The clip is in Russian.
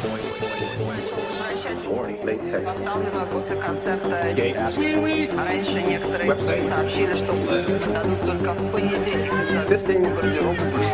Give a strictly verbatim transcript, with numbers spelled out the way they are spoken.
Поставленную после концерта. Раньше некоторые сообщили, что дадут только в понедельник из-за гардероба.